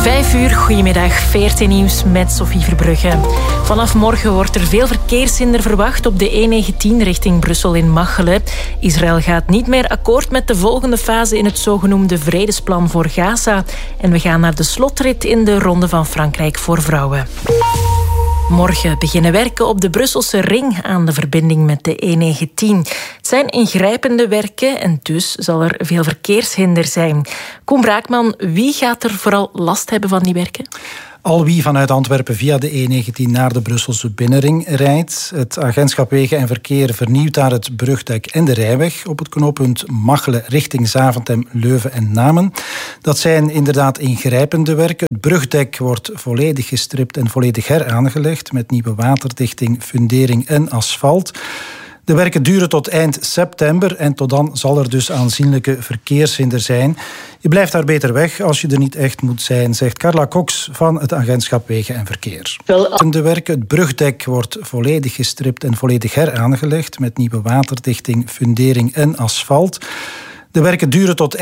5 uur, goedemiddag, 14 nieuws met Sophie Verbrugge. Vanaf morgen wordt er veel verkeershinder verwacht op de E19 richting Brussel in Machelen. Israël gaat niet meer akkoord met de volgende fase in het zogenoemde vredesplan voor Gaza. En we gaan naar de slotrit in de Ronde van Frankrijk voor vrouwen. Morgen beginnen werken op de Brusselse ring aan de verbinding met de E19. Het zijn ingrijpende werken en dus zal er veel verkeershinder zijn. Koen Braakman, wie gaat er vooral last hebben van die werken? Al wie vanuit Antwerpen via de E19 naar de Brusselse binnenring rijdt. Het agentschap Wegen en Verkeer vernieuwt daar het brugdek en de rijweg op het knooppunt Machelen richting Zaventem, Leuven en Namen. Dat zijn inderdaad ingrijpende werken. Het brugdek wordt volledig gestript en volledig heraangelegd met nieuwe waterdichting, fundering en asfalt. De werken duren tot eind september en tot dan zal er dus aanzienlijke verkeershinder zijn. Je blijft daar beter weg als je er niet echt moet zijn, zegt Carla Cox van het agentschap Wegen en Verkeer. De werken, het brugdek wordt volledig gestript en volledig heraangelegd met nieuwe waterdichting, fundering en asfalt. De werken duren tot